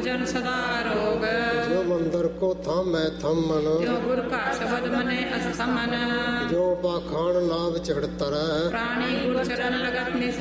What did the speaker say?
ਭਜਨ ਸਦਾ ਰੋਗ। ਜੋ ਮੰਦਰ ਕੋ ਥਾਮੈ ਥੰਮਨ, ਜੋ ਗੁਰ ਕਾ ਸ਼ਬਦ ਮਨੇ ਅਸਥਮਨ। ਜੋ ਪਾਖਾਨ ਨਾਭ ਚੜ ਤਰੈ, ਪ੍ਰਾਣੀ ਗੁਰ ਚਰਨ ਲਗਤ ਨਿਸ